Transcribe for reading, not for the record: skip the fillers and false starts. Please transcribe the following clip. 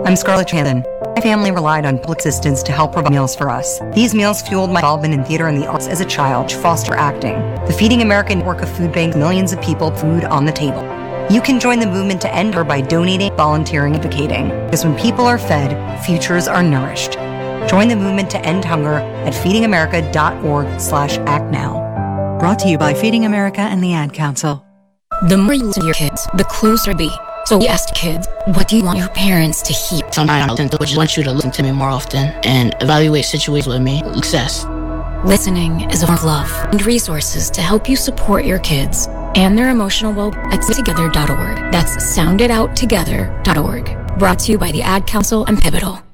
I'm Scarlett Channon. My family relied on public assistance to help provide meals for us. These meals fueled my involvement in theater and the arts as a child to foster acting. The Feeding America network of food banks millions of people food on the table. You can join the movement to end hunger by donating, volunteering, and advocating. Because when people are fed, futures are nourished. Join the movement to end hunger at feedingamerica.org/actnow. Brought to you by Feeding America and the Ad Council. The more you listen to your kids, the closer they be. So we asked kids, what do you want your parents to hear? Sometimes I just want you to listen to me more often and evaluate situations with me. Success. Listening is a form of love and resources to help you support your kids and their emotional well-being at sounditogether.org. That's sounditouttogether.org. Brought to you by the Ad Council and Pivotal.